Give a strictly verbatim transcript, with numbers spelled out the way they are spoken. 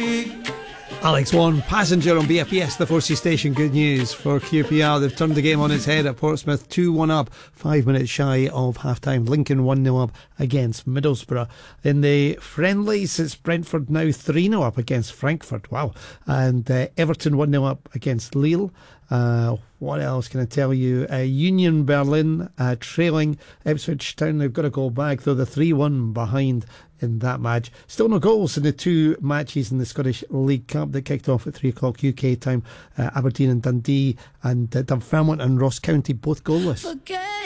Alex Vaughan, Passenger on B F P S, the Forsey station. Good news for Q P R. They've turned the game on its head at Portsmouth, two one up, five minutes shy of half-time. Lincoln one nil up against Middlesbrough. In the friendlies, it's Brentford now three nil up against Frankfurt. Wow. And uh, Everton one nil up against Lille. Uh, what else can I tell you? Uh, Union Berlin uh, trailing Ipswich Town. They've got to go back, though. The three one behind in that match. Still no goals in the two matches in the Scottish League Cup that kicked off at three o'clock U K time. uh, Aberdeen and Dundee, and uh, Dunfermline and Ross County both goalless. Forget